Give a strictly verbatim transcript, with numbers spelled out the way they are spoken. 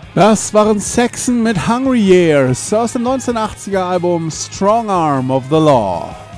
Das waren Saxon mit Hungry Years aus dem neunzehnhundertachtziger Album Strong Arm of the Law.